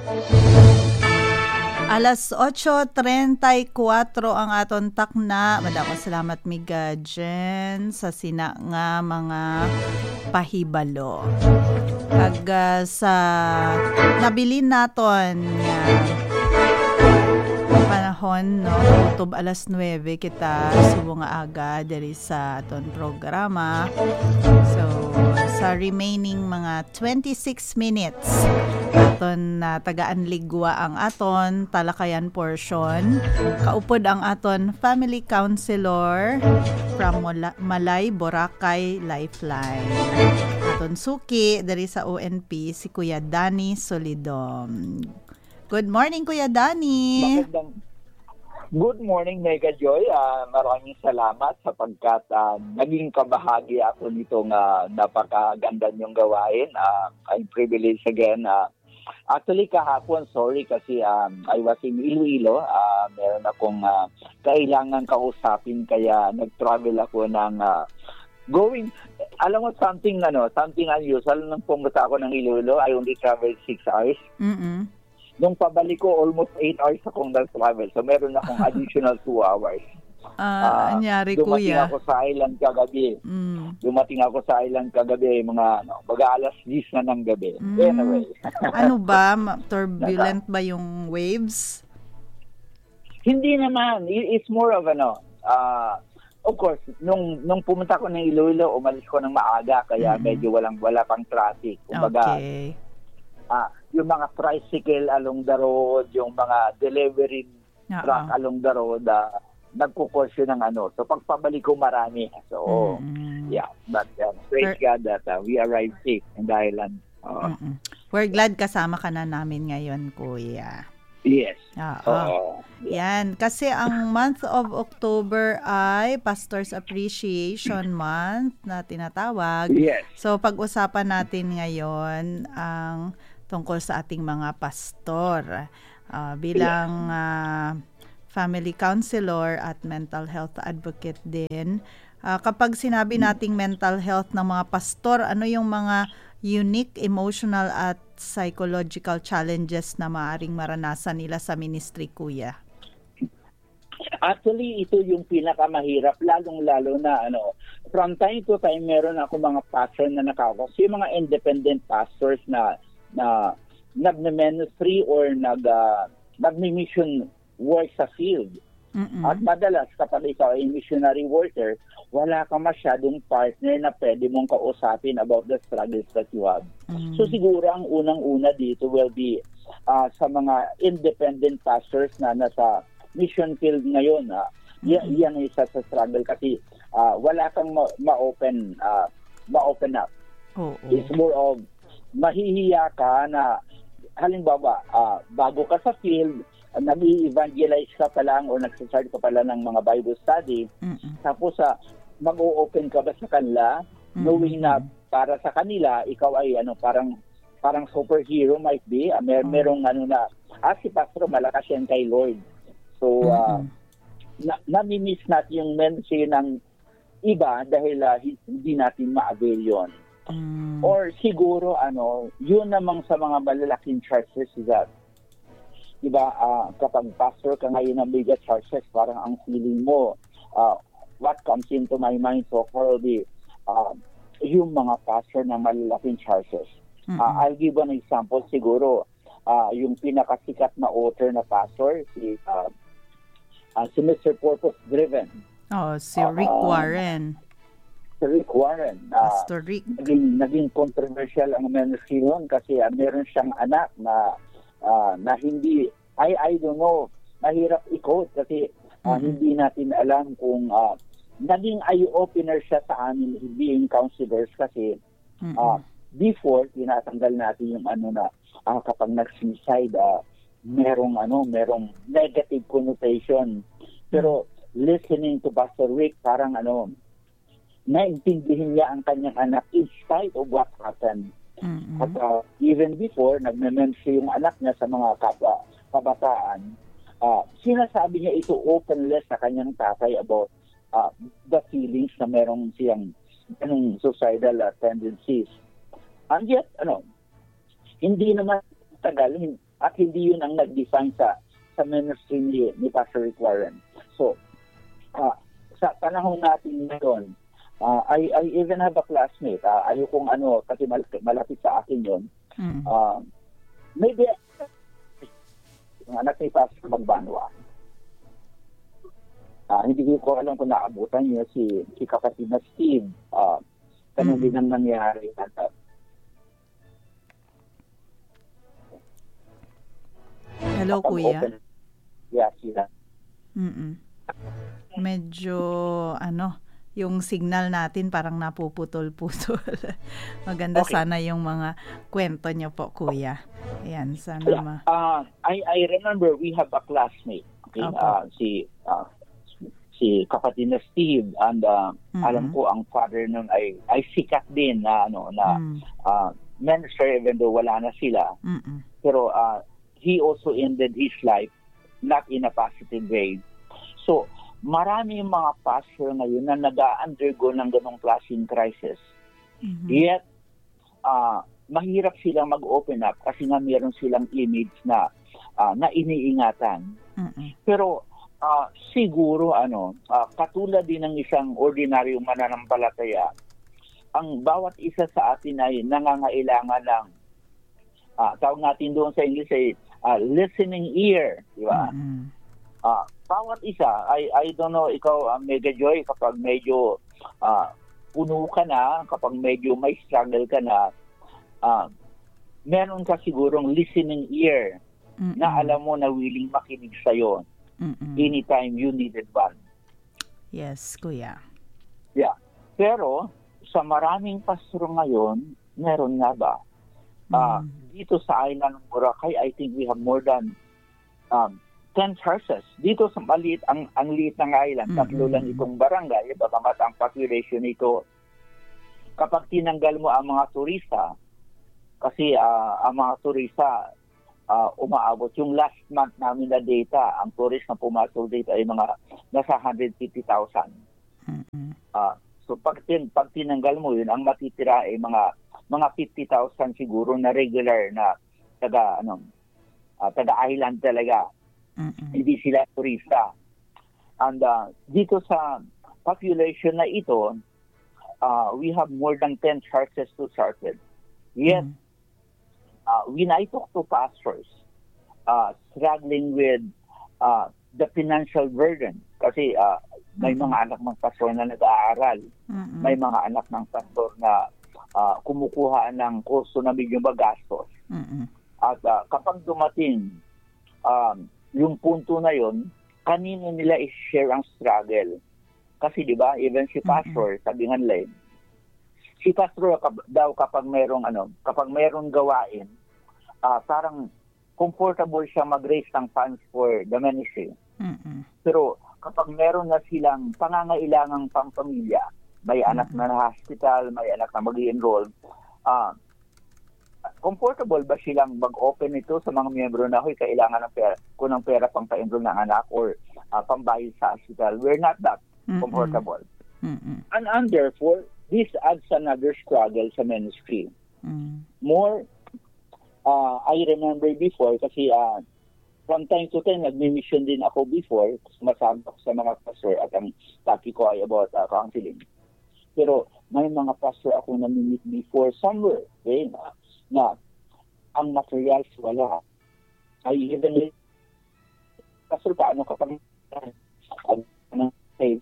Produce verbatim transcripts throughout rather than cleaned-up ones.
Alas otso trentaykatro ang aton takna. Madako salamat miga dyan sa sina nga mga pahibalo. Kag uh, sa nabilin naton nga panahon, no, utob alas nuwebe kita subo nga aga diri sa aton programa. So sa remaining mga twenty-six minutes aton na uh, tagaan ligwa ang aton talakayan portion. Kaupod ang aton family counselor from Malay, Boracay, Lifeline. Aton suki dari sa O N P si Kuya Danny Solidom. Good morning, Kuya Danny. Magandang Good morning, Mega Joy. Uh, maraming salamat sapagkat uh, naging kabahagi ako nitong uh, napakaganda niyong gawain. Uh, I'm privileged again. Uh, actually, kahapon, sorry kasi um, I was in Iloilo. Uh, meron akong uh, kailangan kausapin kaya nag-travel ako ng uh, going. Alam mo, something, ano, something unusual. Nung pumunta ako ng Iloilo, I only traveled six hours. Mm-mm. Nung pabalik ko, almost eight hours akong nag-travel. So, meron akong additional two hours. Ah, uh, anyari, dumating kuya. ako sa island kagabi. Mm. Dumating ako sa island kagabi, mga ano, baga alas diyes na ng gabi. Mm. Anyway. Ano ba? Turbulent ba yung waves? Hindi naman. It's more of ano, uh, of course, nung nung pumunta ko ng Iloilo, umalis ko ng maaga, kaya mm. medyo walang wala pang traffic. Kumbaga, okay. Ah, yung mga tricycle along the road, yung mga delivery uh-oh. truck along the road, uh, nagkukurso ng ano. So, pagpabalik ko marami. So, mm-hmm. yeah. But, uh, praise For... God that uh, we arrived safe in the island. Uh, We're glad kasama ka na namin ngayon, Kuya. Yes. Oo. Yan. Kasi ang month of October ay Pastor's Appreciation Month na tinatawag. Yes. So, pag-usapan natin ngayon ang tungkol sa ating mga pastor uh, bilang uh, family counselor at mental health advocate din. Uh, kapag sinabi nating mental health ng mga pastor, ano yung mga unique emotional at psychological challenges na maaring maranasan nila sa ministry, Kuya? Actually, ito yung pinakamahirap, lalong-lalo na ano, from time to time meron ako mga pastor na nakakawas. Yung mga independent pastors na na nag-ministry or nag uh, nag-mission work sa field. Mm-mm. At madalas kapag ikaw ay missionary worker, wala ka masyadong partner na pwede mong kausapin about the struggles that you have. Mm-hmm. So siguro ang unang-una dito will be uh, sa mga independent pastors na nasa mission field ngayon. Uh, mm-hmm. y- yan ay isa sa struggle kasi uh, wala kang ma- ma-open uh, ma-open up. Oh, oh. It's more of mahihiya ka na halimbawa uh, bago ka sa field, uh, nag-i-evangelize ka pa lang o nagsasart ka pala ng mga Bible study. Mm-mm. Tapos uh, mag-o-open ka ba sa kanila, mm-hmm. knowing na para sa kanila ikaw ay ano parang parang superhero might be, uh, mer- mm-hmm. merong ano na ah, si Pastor malakas yan kay Lord. So uh, mm-hmm. na- nami-miss natin yung ministry ng iba dahil uh, hindi natin ma-avail yun. Mm. Or siguro ano, yun namang sa mga malalaking churches that, diba, uh, kapag pastor ka ngayon ng bigger churches, parang ang feeling mo, uh, what comes into my mind so far will be uh, yung mga pastor ng malalaking churches. Mm-hmm. Uh, I'll give one example siguro, uh, yung pinakasikat na author na pastor, si, uh, uh, si Mister Purpose Driven. Oh, si Rick uh, Warren. Si Rick Warren. Uh, Pastor Rick. Naging, naging controversial ang ministry noon kasi uh, meron siyang anak na uh, na hindi, I I don't know, mahirap i-quote kasi uh, mm-hmm. hindi natin alam kung uh, naging eye-opener siya sa amin being counselors kasi mm-hmm. uh, before, tinatanggal natin yung ano na uh, kapag nag-suicide, uh, merong ano, merong negative connotation. Pero listening to Pastor Rick, parang ano, naintindihin niya ang kanyang anak in spite of what happened. Mm-hmm. At uh, even before, nagme-mention yung anak niya sa mga kaba, kabataan, uh, sinasabi niya ito openless sa kanyang tatay about uh, the feelings na merong siyang anong suicidal uh, tendencies. And yet, ano, hindi naman tagal, At hindi yun ang nag-define sa, sa ministry ni, ni Pastor Rick Warren. So, uh, sa panahon natin ngayon, uh, I, I even have a classmate, uh, ayokong ano, kasi mal- malapit sa akin yun, mm. uh, maybe, yung anak ni Pastor Magbanwa, uh, hindi ko alam kung naabutan niya si, si kapatid na Steve, uh, ganun mm. din ang nangyari. Hello, Kuya. Open, yeah, sila. Mm-mm. Medyo, ano, yung signal natin parang napuputol-putol. Maganda okay. Sana yung mga kwento niyo po, Kuya. Ayan, sana yeah. ma... Uh, I, I remember we have a classmate. Okay? Okay. Uh, si uh, si kapatid na Steve, and uh, mm-hmm. alam ko ang father nun ay, ay sikat din na, ano, na mm. uh, minister, even though wala na sila. Mm-mm. Pero, uh, he also ended his life not in a positive way. So, marami yung mga pastor ngayon na nag-undergo ng ganong klaseng crisis. Mm-hmm. Yet, uh, mahirap silang mag-open up kasi nga meron silang image na uh, na iniingatan. Mm-hmm. Pero, uh, siguro, ano, uh, katulad din ng isang ordinaryong mananampalataya, ang bawat isa sa atin ay nangangailangan ng, uh, tawag natin doon sa English ay, Uh, listening ear, di ba? Mm-hmm. Uh, bawat isa, I, I don't know, ikaw, uh, Mega Joy, kapag medyo uh, puno ka na, kapag medyo may struggle ka na, uh, meron ka sigurong listening ear mm-hmm. na alam mo na willing makinig sa'yo mm-hmm. anytime you needed one. Yes, Kuya. Yeah. Pero, sa maraming pastor ngayon, meron nga ba? Uh, mm. Dito sa island ng Boracay, I think we have more than um, ten churches. Dito sa maliit, ang, ang liit ng island, mm-hmm. tatlo lang itong barangay, bagamat ang population nito, kapag tinanggal mo ang mga turista, kasi uh, ang mga turista, uh, umaabot. Yung last month namin na data, ang tourist na pumasok dito ay mga nasa one hundred fifty thousand. Mm-hmm. Uh, so pag, tin, pag tinanggal mo yun, ang matitira ay mga mga fifty thousand siguro na regular na taga ano uh, taga island talaga. Mm-hmm. Hindi sila turista. And uh, dito sa population na ito, uh, we have more than ten churches to start with. Yet, mm-hmm. uh, when I talk to pastors uh, struggling with uh, the financial burden, kasi uh, may mm-hmm. mga anak ng pastor na nag-aaral, mm-hmm. may mga anak ng pastor na Uh, kumukuha ng kurso na medyo magastos. Mm-hmm. At uh, kapag dumating um, yung punto na yon, kanino nila i-share ang struggle? Kasi di ba, even si pastor, mm-hmm. sabi nga nila, si pastor daw kapag mayroong ano, kapag mayroong gawain, uh, parang comfortable siya mag-raise ng funds for the ministry. Mm-hmm. Pero kapag meron na silang pangangailangang pampamilya, may anak na na-hospital, may anak na mag-i-enroll. Uh, comfortable ba silang mag-open ito sa mga miyembro na, hoy, kailangan ng pera, kung ng pera pang pa-enroll ng anak or uh, pambayad sa hospital? We're not that mm-hmm. comfortable. Mm-hmm. And, and therefore, this adds another struggle sa ministry. Mm-hmm. More, uh, I remember before, kasi uh, from time to time, nag-mission din ako before, sumasama ako sa mga pastor at ang topic ko ay about uh, counseling. Pero may mga pastor ako na-meet before somewhere, okay, na, na ang materials wala. I even, pastor, paano kapag ng stage?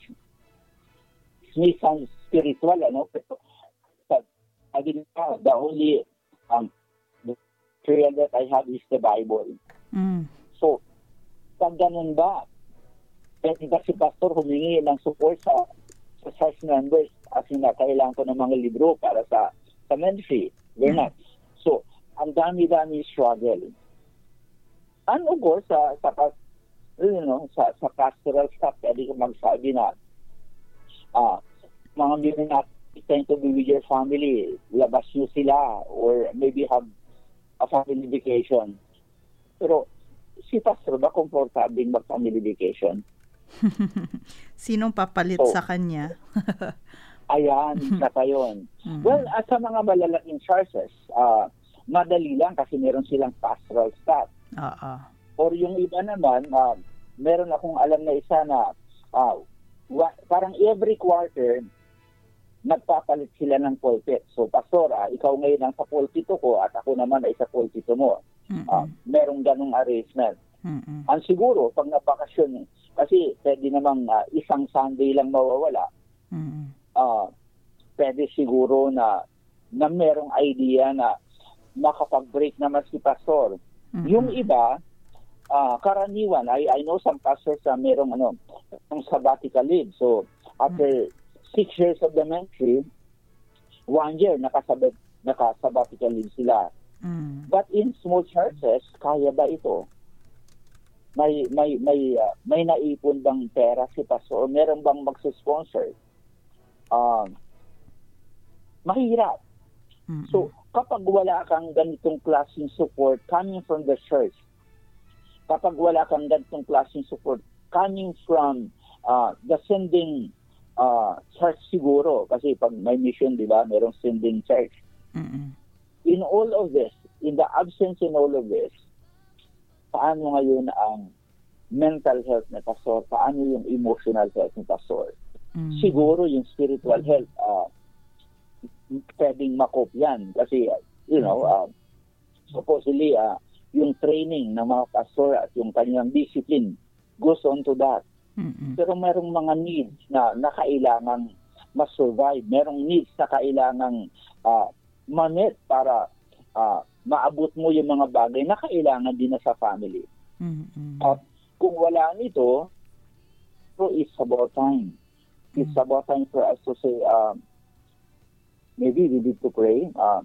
It may sound spiritual, ano? Pero, sabi nila, the only um, material that I have is the Bible. Mm. So, pag ganun ba, pwede ba si pastor humingi ng support sa sa church members as in na kailangan ko ng mga libro para sa sa ministry? We're not. So, ang dami-dami struggle. And of course, sa, sa, you know, sa, sa pastoral staff, pwede ko magsabi na uh, mga members na tend to be with your family, labas nyo sila or maybe have a family vacation. Pero, si pastor ba komportabling mag-family vacation? Sinong papalit so, sa kanya? Ayan, isa pa yun. Mm-hmm. Well, at sa mga malalaking churches, uh, madali lang kasi meron silang pastoral staff. Oo. Or yung iba naman, uh, meron akong alam na isa na uh, wa- parang every quarter, nagpapalit sila ng pulpit. So, pastor, uh, ikaw ngayon ang sa pulpito ko at ako naman ay sa pulpito mo. Uh, merong ganong arrangement. Mm-mm. Ang siguro, pag napakasyon, kasi pwede namang uh, isang Sunday lang mawawala, uh, pwede siguro na, na merong idea na makapag-break naman si pastor. Mm-hmm. Yung iba, uh, karaniwan, I, I know some pastors na merong ano, yung sabbatical leave. So, after mm-hmm. six years of the ministry, one year nakasabit, nakasabbatical leave sila. Mm-hmm. But in small churches, kaya ba ito? May may may uh, may naipon bang pera si pastor? O meron bang magsusponsor? Um, mahirap. Mm-hmm. So, kapag wala kang ganitong klaseng support coming from the church, kapag wala kang ganitong klaseng support coming from uh, the sending uh, church siguro, kasi pag may mission, di ba, merong sending church. Mm-hmm. In all of this, in the absence in all of this, paano ngayon ang mental health ni pastor? Paano yung emotional health ni pastor? Mm-hmm. Siguro yung spiritual health, uh, pwedeng makop yan. Kasi, you know, uh, supposedly, uh, yung training ng mga pastor at yung kanyang discipline goes on to that. Mm-hmm. Pero merong mga needs na, na kailangang ma-survive. Merong needs na kailangang uh, ma-met para uh, maabot mo yung mga bagay na kailangan din na sa family. Mm-hmm. At kung wala nito, so it's about time. It's mm-hmm. about time for us to say, uh, maybe we need to pray. Uh,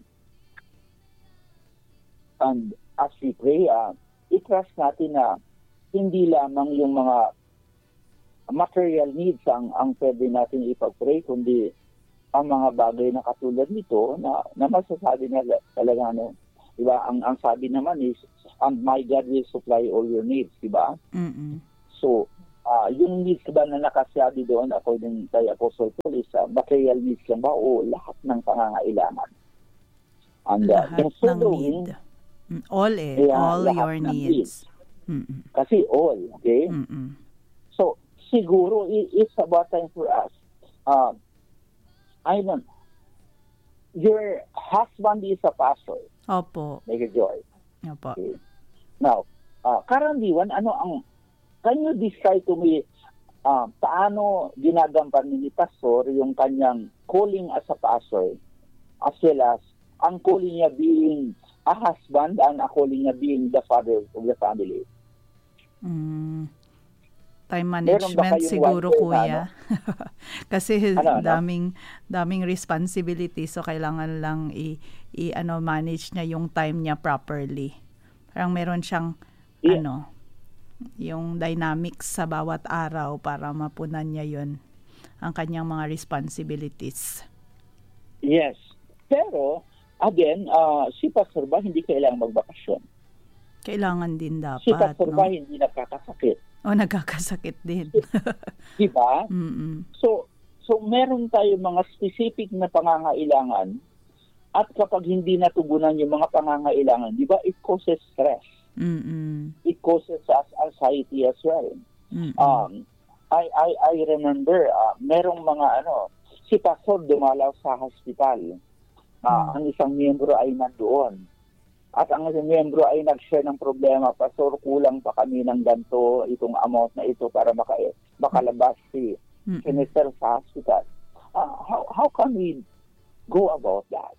and as we pray, uh, i-trust natin na hindi lamang yung mga material needs ang, ang pwede natin ipag-pray, kundi ang mga bagay na katulad nito na, na masasabi na talaga, ano, diba? Ang, ang sabi naman is, and my God will supply all your needs, diba? Mm-hmm. So, uh, yung needs ba na nakasabi doon according kay Apostle Paul is uh, material needs lang ba o lahat ng pangangailangan? And, uh, lahat ng need. All eh. Yeah, all your needs. needs. Kasi all, okay? Mm-mm. So, siguro it's about time for us. Uh, I don't your husband is a pastor. Opo. Make it joy. Opo. Okay. Now, uh, karaniwan, ano ang, can you describe to me uh, paano ginagampanan ni pastor yung kanyang calling as a pastor as well as ang calling niya being a husband and a calling niya being the father of the family? Mm. Time management siguro, kuya. Ano? Kasi ano, daming ano? daming responsibility, so kailangan lang i, i ano manage niya yung time niya properly. Parang meron siyang yeah. ano yung dynamics sa bawat araw para mapunan niya yun ang kanyang mga responsibilities. Yes. Pero again, uh, si pastor ba hindi kailangang magbakasyon? Kailangan din dapat. Si pastor no? ba hindi nagkakasakit? O, oh, nagkakasakit din. Diba? Mm-mm. So, so meron tayo mga specific na pangangailangan at kapag hindi natugunan yung mga pangangailangan, di ba, it causes stress. Mm-mm. It causes us anxiety as well. Mm-mm. Um, I, I, I remember, uh, merong mga ano, si pastor dumalaw sa hospital. Uh, mm. Ang isang miyembro ay nandoon. At ang miyembro ay nag-share ng problema, pastor, kulang pa kami ng ganito, itong amount na ito para maka, makalabas si sinister sa hospital. Uh, how, how can we go about that?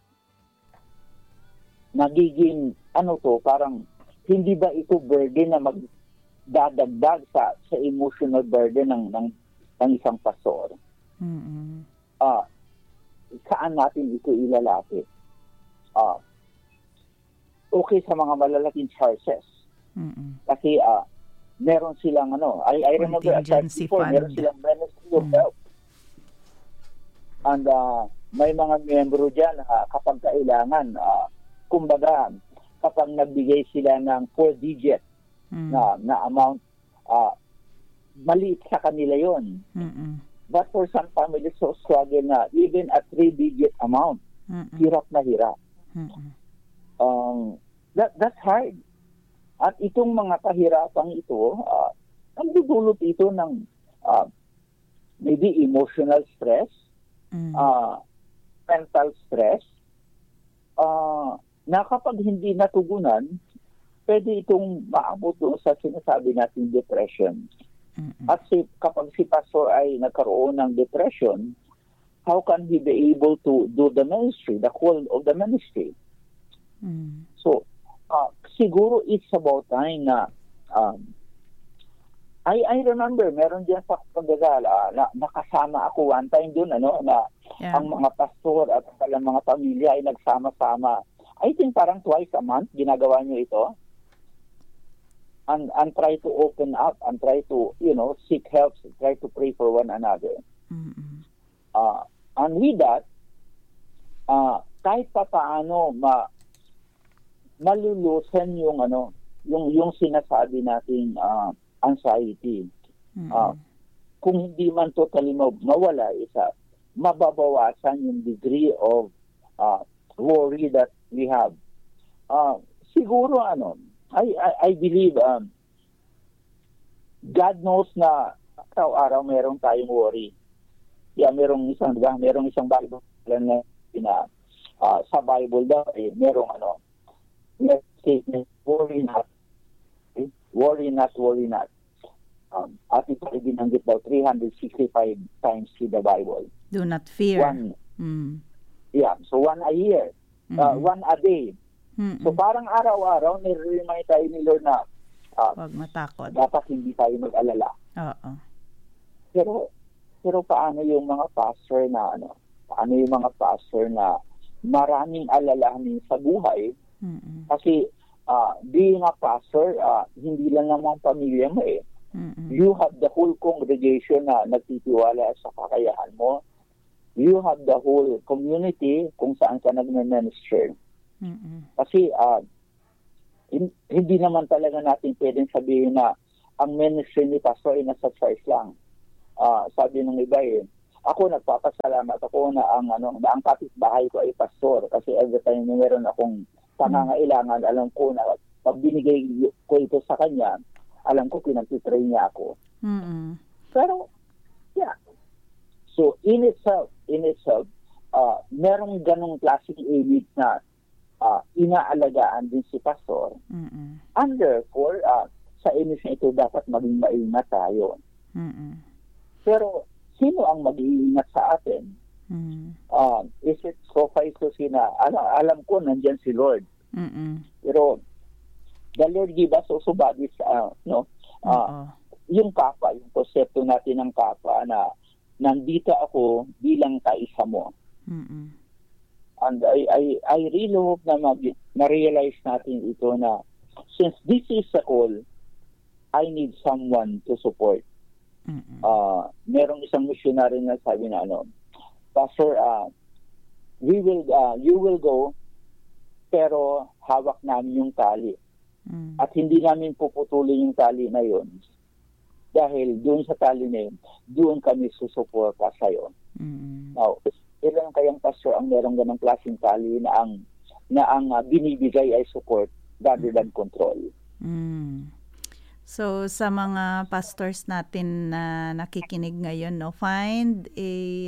Nagiging, ano to, parang, hindi ba ito burden na magdadagdag sa, sa emotional burden ng, ng, ng isang pastor? Mm-hmm. Uh, saan natin ito ilalapit? Ah, uh, okay sa mga malalaking charges. Mm-mm. Kasi uh, meron silang ano, I, I remember at that before, meron silang ministry of mm. health. And uh, may mga miyembro dyan uh, kapag kailangan, uh, kumbaga, kapag nagbigay sila ng four digit mm. na, na amount, uh, maliit sa kanila yon. Mm-mm. But for some families, so struggle na even a three digit amount, Mm-mm. hirap na hirap. Mm-mm. Um, that that's hard. At itong mga kahirapang ito, uh, ang dudulot ito ng uh, maybe emotional stress, mm. uh, mental stress, uh, na kapag hindi natugunan, pwede itong maabot doon sa sinasabi natin depression. Mm-mm. At si, kapag si pastor ay nagkaroon ng depression, how can he be able to do the ministry, the whole of the ministry? Mm. So, uh, siguro it's about time na um, I I remember meron diyan sa pagdadala na nakasama ako one time doon ano na yeah. ang mga pastor at ang mga pamilya ay nagsama-sama. I think parang twice a month ginagawa niyo ito. And and try to open up and try to, you know, seek help, try to pray for one another. Mm-hmm. Uh, and with that, uh, kahit pa paano ma malulusan yung ano, yung yung sinasabi nating uh, anxiety. Mm-hmm. Uh, kung hindi man totally mawala, isa, mababawasan yung degree of uh, worry that we have. Uh, siguro, ano, I, I, I believe um, God knows na araw-araw meron tayong worry. Yeah, merong isang, diba, merong isang Bible na, na uh, sa Bible daw, eh, merong ano, statement, worry not. Okay? Worry not, worry not. Um, at ito ay binanggit daw three hundred sixty-five times in the Bible. Do not fear. One, mm. Yeah, so one a year, mm-hmm. uh, one a day. Mm-hmm. So parang araw-araw, nire-remind tayo ni Lord na uh, huwag matakot. Dapat hindi tayo mag-alala. Oo. Pero, pero paano yung mga pastor na, ano, paano yung mga pastor na maraming alalahanin sa buhay? Mm-hmm. Kasi, uh, being a pastor, uh, hindi lang naman pamilya mo eh. Mm-hmm. You have the whole congregation na nagtitiwala sa kakayahan mo. You have the whole community kung saan ka nag-minister. Mm-hmm. Kasi uh, in, hindi naman talaga natin pwedeng sabihin na ang ministry ni pastor ay nasa church lang. Uh, sabi ng iba eh, ako nagpapasalamat ako na ang ano na ang kapitbahay ko ay pastor kasi every time na meron akong pangangailangan, alam ko na pag binigay ko ito sa kanya, alam ko pinag-train niya ako. Mm-hmm. Pero, yeah. So, in itself, in itself, uh, merong ganong klaseng image na uh, inaalagaan din si pastor. Mm-hmm. And therefore, uh, sa image na ito, dapat maging maingat tayo. Mm-hmm. Pero, sino ang mag-iingat sa atin? Mm-hmm. Uh, is it suffice to say na, alam, alam ko, nandyan si Lord. Mm-hmm. Pero, the Lord give us also bodies, uh, no? Uh, uh-huh. Yung kapa, yung konsepto natin ng kapa na nandito ako bilang kaisa mo. Mm-hmm. And I, I, I really hope na mag- na-realize natin ito na since this is a call, I need someone to support. Mm-hmm. Uh, merong isang missionary na sabi na ano, Pastor, uh, we will, uh, you will go, pero hawak namin yung tali. Mm. At hindi namin puputulin yung tali na yun. Dahil doon sa tali na yun, doon kami susuporta sa'yo. Mm. Now, ilan kayang pastor ang merong ganang klaseng tali na ang, na ang uh, binibigay ay support rather than control. Mm. So, sa mga pastors natin na nakikinig ngayon, no, find a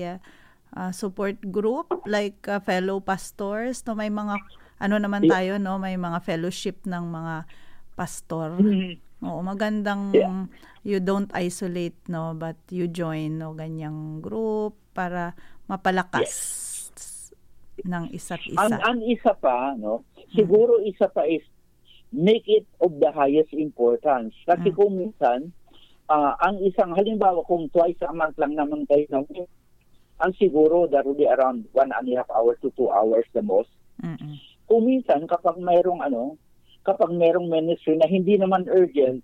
uh, support group like uh, fellow pastors, no, may mga ano naman tayo, no? May mga fellowship ng mga pastor. Mm-hmm. Oo, magandang yeah. You don't isolate, no? But you join, no? Ganyang group para mapalakas yes. ng isa't isa. Ang, ang isa pa, no? Siguro mm-hmm. isa pa is make it of the highest importance. Kasi mm-hmm. kung minsan, uh, ang isang, halimbawa kung twice a month lang naman kayo, no? Ang siguro, that will be around one and a half hours to two hours the most. Mm-hmm. Kung minsan, kapag mayroong ano, kapag mayroong ministry na hindi naman urgent,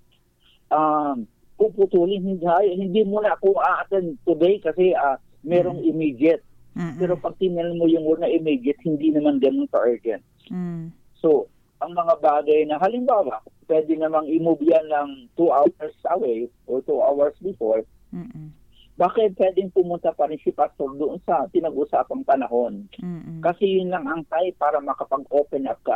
um, puputulin, hindi, hindi muna ako a-attend today kasi uh, mayroong mm. immediate. Mm-mm. Pero pag tinanong mo yung word na immediate, hindi naman ganun ka-urgent. Mm. So, ang mga bagay na halimbawa, pwede namang i-move yan ng two hours away or two hours before, mm-mm. bakit pwedeng pumunta pa rin si pastor doon sa pinag-usapang panahon? Mm-mm. Kasi yun lang ang time para makapag-open up ka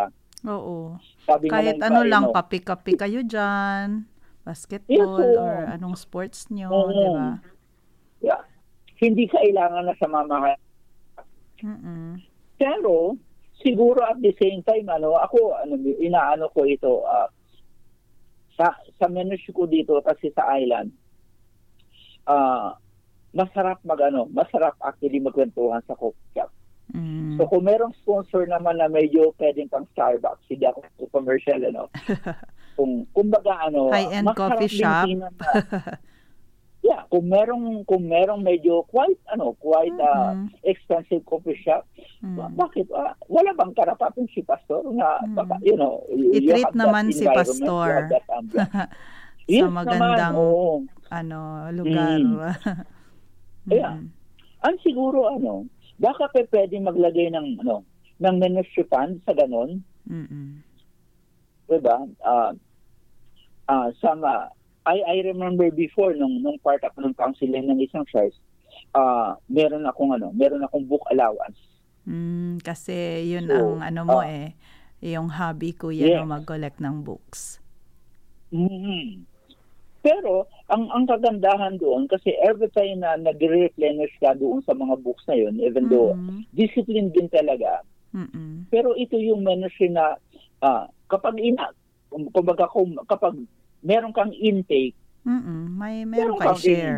Oo. Sabi nga Kahit ng ano iba, lang, you know, kape-kape kayo dyan, basketball, Yes, oo. or anong sports nyo, Oo. di ba? Yeah. Hindi kailangan na sa mamahay. Mm-mm. Pero, siguro at the same time, ano, ako, ano, inaano ko ito, uh, sa, sa menus ko dito kasi sa island, uh, masarap mag, ano, masarap actually magkwentuhan sa coffee shop. Mm. So, kung merong sponsor naman na medyo pwedeng pang Starbucks, hindi ako commercial, ano, kung, kumbaga, ano, High-end masarap coffee din shop. tingnan na, yeah, kung merong kung merong medyo quite ano, quite uh, Mm-mm. expensive coffee shop, Mm. ba- bakit uh, wala bang karapatan si pastor na Mm. baka, you know, you, you I-treat have that naman si environment, you pastor have that ambiance. sa Yes magandang naman, oo. ano lugar. Mm. Kaya, Mm-mm. ang siguro ano, baka pa pwede maglagay ng ano, ng ministry fund sa ganon, Mm-mm. diba? Ah, uh, sama I I remember before nung nung part ako ng counseling ng isang church, uh, meron akong ano, meron akong book allowance. Mm, kasi yun So, ang ano mo uh, eh, yung hobby ko yan, yeah. no, mag-collect ng books. Mm-hmm. Pero ang ang kagandahan doon kasi every time na nagre-replenish ka doon sa mga books na yun, even though Mm-mm. discipline din talaga. Mm-mm. Pero ito yung ministry na uh, kapag ina kumbaga kung kapag meron kang intake, Mm-mm. may meron meron kay kang share.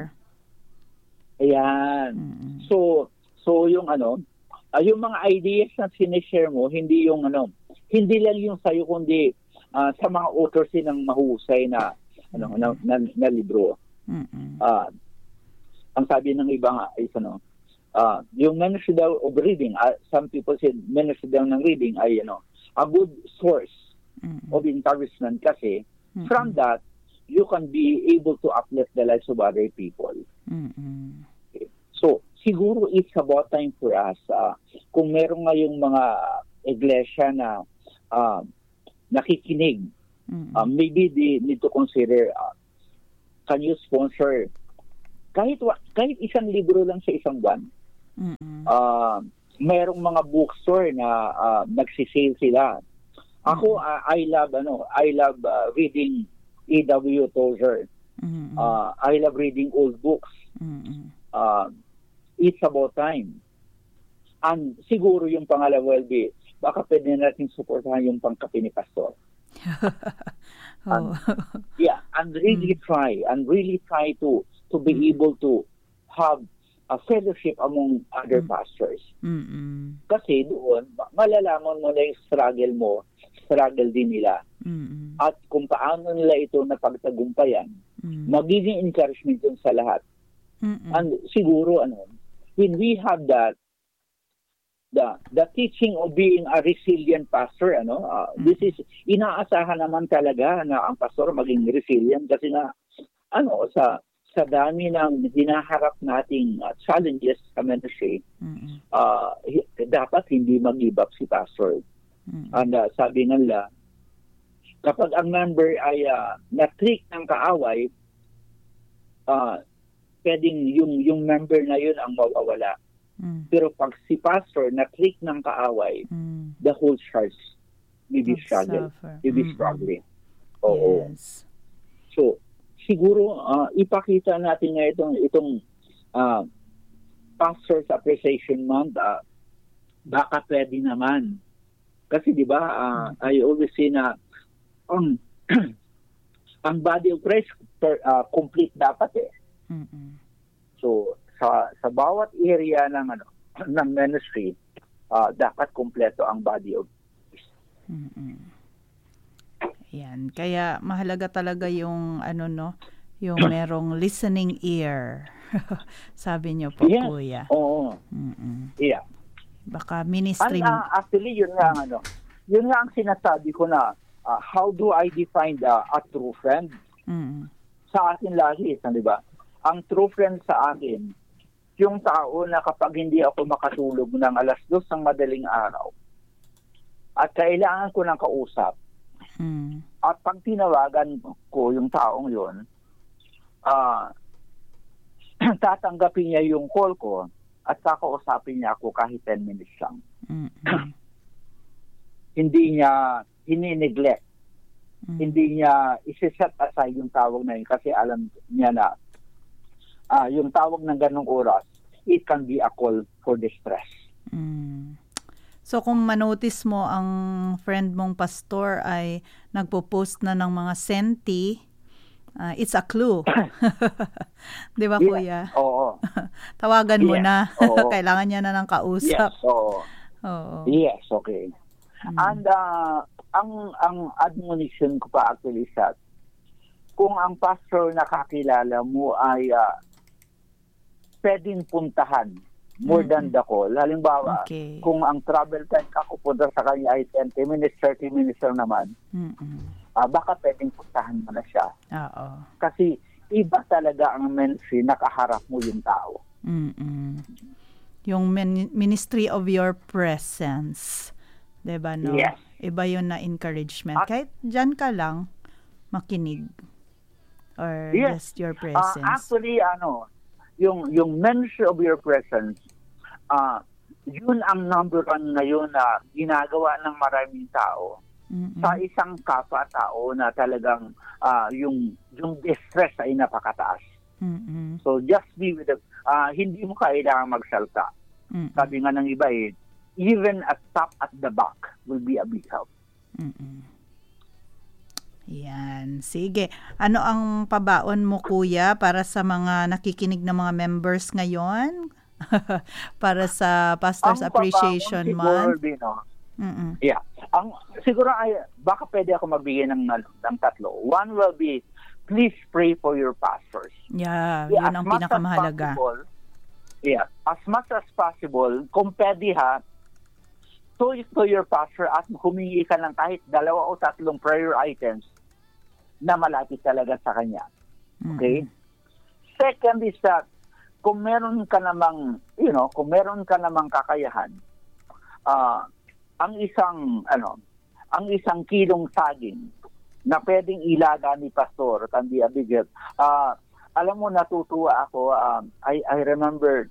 Ayan. Mm-mm. So so yung ano, uh, yung mga ideas na sinishare mo, hindi yung ano, hindi lang yung sa'yo kundi uh, sa mga authors din ng mahusay na ano na, na, na libro. Mm-mm. Uh, ang sabi ng iba nga is ano, uh, yung ministry daw of reading, uh, some people said ministry daw ng reading ay ano, a good source Mm-mm. of encouragement kasi Mm-mm. from that you can be able to uplift the lives of other people. Mm-mm. Okay. So, siguro it's about time for us. Uh, kung meron ngayong mga iglesia na uh, nakikinig, uh, maybe they need to consider, uh, can you sponsor kahit kahit isang libro lang sa isang buwan. Mm-mm. Uh, merong mga bookstore na uh, nagsisale sila. Ako, uh, I love ano, I love uh, reading E W Tozer. Mm-mm. Uh, I love reading old books. Mm-mm. Uh, it's about time. And siguro yung pangalawa will be, baka pwede natin supportahan yung pangkape ni Pastor. Oh. And, yeah, and really Mm. try, and really try to to be Mm. able to have a fellowship among other Mm. pastors. Mm-mm. Kasi doon, ma- malalaman mo na yung struggle mo, struggle din nila. Mm-mm. At kung paano nila ito napagtagumpayan, Mm. magiging encouragement yun sa lahat. Mm-mm. And siguro, ano, when we have that, the the teaching of being a resilient pastor, ano, uh, Mm. this is, inaasahan naman talaga na ang pastor maging resilient kasi nga, ano, sa sa dami ng hinaharap nating uh, challenges sa ministry, Mm-mm. uh, hi- dapat hindi mag-give up si pastor. Mm-mm. And uh, sabi nila, kapag ang member ay uh, na-trick ng kaaway, uh, pwedeng yung, yung member na yun ang mawawala. Mm. Pero pag si pastor na-trick ng kaaway, Mm. the whole church may be Would struggle. suffer. May be Mm-mm. struggling. Oo. Yes. So, siguro, uh, ipakita natin nga itong, itong uh, Pastor's Appreciation Month, uh, baka pwede naman. Kasi di ba, uh, I always say na um, ang body of Christ per, uh, complete dapat eh. Mm-mm. So, sa sa bawat area ng ano ng ministry, uh, dapat kumpleto ang body of Christ. Mm-mm. Yan. Kaya mahalaga talaga yung ano no, yung merong listening ear. Sabi niyo po, Yes. Kuya. Oo. Mm-mm. Yeah. Baka And ministry. uh, actually, yun nga ang ano, yun nga ang sinasabi ko na uh, how do I define the, a true friend? Mm. Sa akin lagi, di ba? Ang true friend sa akin, yung tao na kapag hindi ako makatulog ng alas dos ng madaling araw at kailangan ko ng kausap, Mm. at pag tinawagan ko yung taong yun, ah tatanggapin niya yung call ko at kakausapin niya ako kahit ten minutes lang. Mm-mm. Hindi niya hini-neglect. Mm. Hindi niya isi-set aside yung tawag na yun kasi alam niya na uh, yung tawag ng ganong oras, it can be a call for distress. Mm. So kung manotice mo ang friend mong pastor ay nagpo-post na ng mga senti, uh, it's a clue. Di ba, yes. Kuya? Oo. Tawagan mo yes. na. Oo. Kailangan niya na ng kausap. Yes, oo. Oo. Yes, okay. Hmm. And uh, ang ang admonition ko pa actually sa kung ang pastor na kakilala mo ay uh, pwedeng puntahan more mm-hmm. than the call. Halimbawa, okay. kung ang travel time kakupunta sa kanya ay twenty minutes, thirty minutes lang naman, mm-hmm. uh, baka pwedeng puntahan mo na siya. Oo. Kasi iba talaga ang ministry, nakaharap mo yung tao. Mm-mm. Yung min- ministry of your presence. Diba, no? Yes. Iba yun na encouragement. At, kahit dyan ka lang, makinig. Or yes. just your presence. Uh, actually, ano, yung yung ministry of your presence, uh, yun ang number one ngayon na ginagawa ng maraming tao. Mm-mm. Sa isang kapwa-tao na talagang uh, yung yung distress ay napakataas. Mm-mm. So just be with the, uh, hindi mo kailangan magsalta. Mm-mm. Sabi nga ng iba eh, even a tap at the back will be a big help. Mm-mm. Yan. Sige. Ano ang pabaon mo, Kuya, para sa mga nakikinig na mga members ngayon? Para sa Pastor's ang Appreciation Month? Din, no? Mm-mm. Yeah. Ang siguro ay baka pwede ako magbigay ng ng tatlo. One will be please pray for your pastors. Yeah, yeah, yun ang pinakamahalaga. Possible, yeah, as much as possible, kung pwede ha, to, to your pastor at humingi ka ng kahit dalawa o tatlong prayer items na malapit talaga sa kanya. Okay? Mm-hmm. Second is that kung meron ka namang, you know, kung meron ka namang kakayahan, uh, ang isang, ano, ang isang kilong saging na pwedeng ilaga ni pastor, can be a big help. Uh, alam mo, natutuwa ako. Um, I, I remember,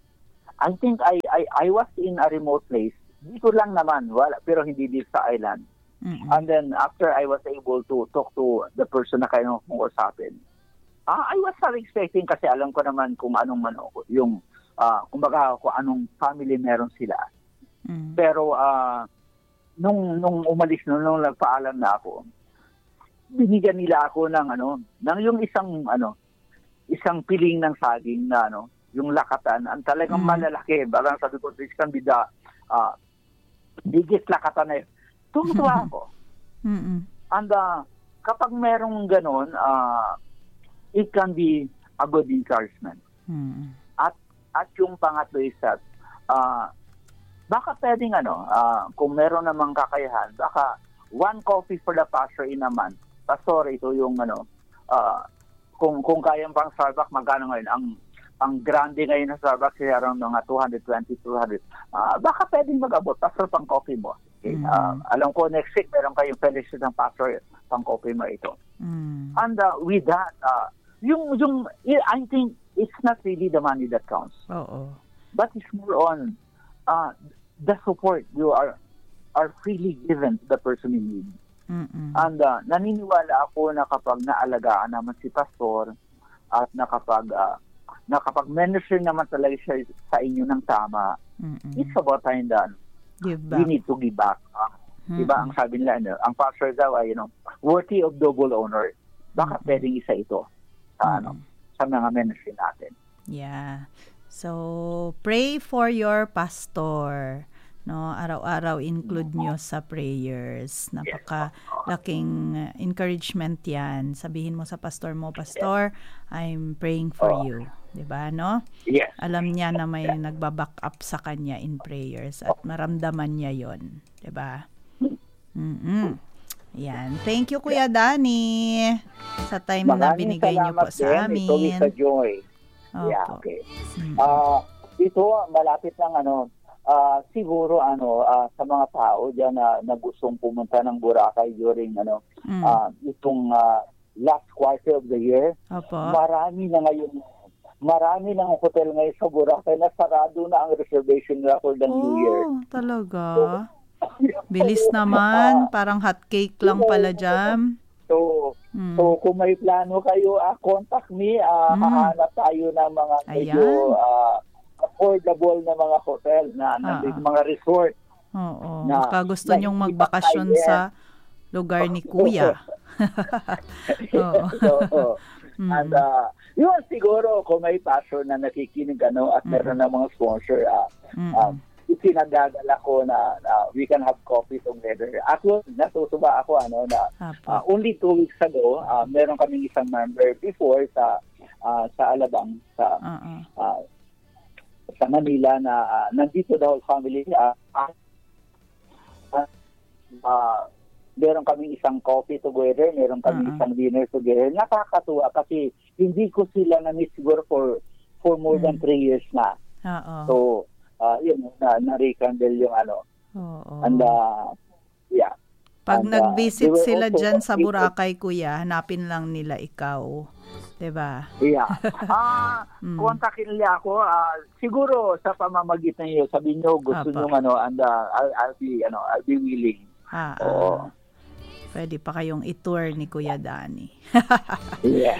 I think I, I, I was in a remote place. Dito lang naman, wala, pero hindi dito sa island. Mm-hmm. And then after I was able to talk to the person na kayo kung usapin, uh, I was not expecting kasi alam ko naman kung anong man yung, uh, kumbaga kung anong family meron sila. Mm-hmm. Pero uh, nung nung umalis nung, nung nagpaalam na ako, binigyan nila ako ng ano, ng yung isang ano, isang piling ng saging na ano, yung lakatan, ang talagang mm-hmm. malalaki. Parang sabi ko, this can be the uh, biggest lakatan na yun. Tumutuwa ako. Mm-hmm. And uh, kapag merong ganon, uh, it can be a good encouragement. Mm-hmm. At at yung pangatlo is that, uh, baka pwedeng ano, uh, kung meron namang kakayahan, baka one coffee for the pastor in a month. Pastor, ito yung ano, uh, kung kung kayang pang Starbucks, magkano ngayon? Ang ang grande ngayon ng Starbucks ay around mga two twenty, two hundred. Uh, baka pwedeng mag-abot, pastor, pang coffee mo. Okay? Mm. Uh, alam ko next week meron kayong fellowship ng pastor, pang coffee mo ito. Mm. And uh, with that, uh, yung, yung, I think it's not really the money that counts. Oo. But it's more on uh, the support you are are freely given to the person in need. Mm-mm. And uh, naniniwala ako na kapag naalagaan naman si pastor at nakapag uh, nakapag-minister naman talaga siya sa inyo ng tama, mm-mm. it's about time that give back. We need to give back. Uh, diba ang sabi nila, ano, ang pastor daw ay, you know, worthy of double honor. Baka mm-hmm. pwedeng isa ito sa, mm-hmm. ano, sa mga ministry natin. Yeah. So, pray for your pastor. No, araw-araw include nyo sa prayers. Napaka-laking encouragement yan. Sabihin mo sa pastor mo, Pastor, I'm praying for oh. you. Diba, no? Yes. Alam niya na may nagbaback up sa kanya in prayers at maramdaman niya yon, diba? Mm-mm. Yan. Thank you, Kuya Danny, sa time Maraming na binigay niyo po sa amin. Ito is a joy. Opo. Yeah, okay. Uh, ito, malapit lang ano, Uh, siguro ano uh, sa mga tao diyan na, na gustong pumunta ng Boracay during ano mm. uh, itong uh, last quarter of the year. Opo. Marami na ngayon marami na ang hotel ngayon sa Boracay na sarado na ang reservation nila for the oh, New Year. Talaga? So, Bilis naman, parang hot cake lang pala dyan. So, Mm. so kung may plano kayo, uh, contact me. Uh, Mm. Hahanap tayo ng mga medyo uh, affordable na mga hotel na, na Ah, ah. mga resort. Oo. Na- Baka gusto na nyong hindi magbakasyon pa kaya. sa lugar ni Kuya. Oo. So, Mm. and uh, yun siguro kung may passion na nakikinig ano at meron ng mga sponsor, uh, Mm. uh, isinagagala ko na, na we can have coffee together. Ako, natutuwa ako ano na Apo. uh, only two weeks ago, uh, meron kaming isang member before sa uh, sa Alabang, sa Oo. uh, sa Manila na uh, nandito the whole family. Uh, uh, uh, uh, meron kaming isang coffee together, meron kaming Uh-uh. isang dinner together. Nakakatuwa kasi hindi ko sila na-miss siguro for for more than Mm. three years na. Oo. So, uh, yun, na, na-rekindle yung ano. Oo. And, uh, yeah. Pag and, uh, nag-visit they were sila also- dyan sa Boracay, Kuya, hanapin lang nila ikaw. 'Di ba? Yeah. Ah, Mm. kontakin nila ako. ah, siguro sa pamamagitan niyo, sabihin niyo gusto Apa. niyo ano, and uh, I'll, I'll be, ano, I'll be willing. Ah, Oo. ah. Pwede pa kayong i-tour ni Kuya Danny. Yeah.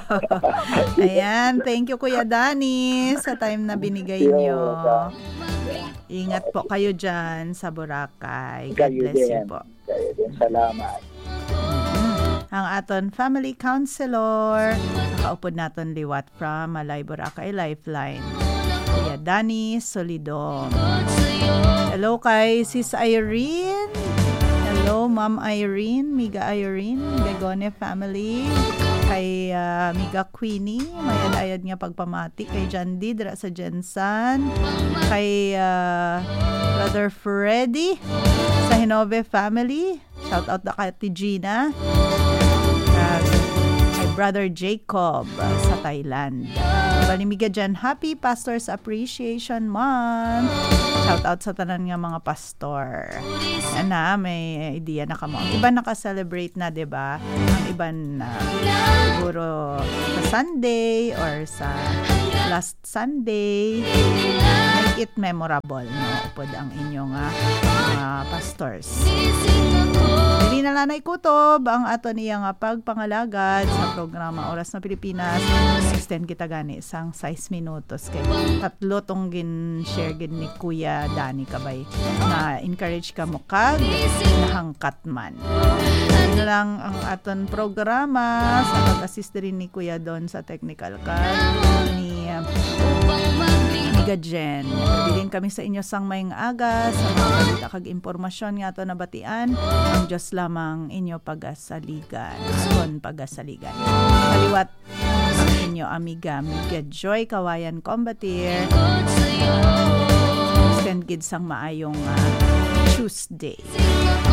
Ayan, thank you Kuya Danny sa time na binigay nyo. Ingat po kayo dyan sa Boracay. God Kayo bless you din. po. Kayo din. Salamat. Ang aton family counselor, nakaupod naton liwat from Malay Boracay Lifeline, Kuya Danny Solidong. Hello kay Sis Irene. Hello Ma'am Irene, Miga Irene, Begone family. Kay uh, Miga Queenie, mayad-ayad nga pagpamati. Kay John D. dira sa Jensan. Kay uh, Brother Freddy sa Hinove family. Shout out na kay Gina. At kay Brother Jacob uh, sa Thailand. Balimiga dyan, Happy Pastors Appreciation Month. Shout out sa tanan nga mga pastor. Yan na, may idea na kamo. Ang iba naka-celebrate na, 'di ba? Ang iba na siguro sa Sunday or sa last Sunday. Make it memorable, no? Upod ang inyong uh, pastors. Dili na lanay kutob ang ato niya nga pagpangalagad sa programa Oras na Pilipinas. Extend kita gani sang size minutos kay tatlo tong gin share gid ni Kuya Danny kabay na encourage ka mo kag nahangkat man. Yun lang ang aton programa sa pag-assist rin ni Kuya Don sa technical card ni uh, Gajen. Bilin kami sa inyo sang mayng aga sa mga balita kag impormasyon nga ato nabatian. Ang Diyos lamang inyo pagasaligan. Kon pagasaligan. Kaliwat ang inyo amiga Miga Joy Kawayan Combatir. Uh, extend gid sang maayong uh, Tuesday.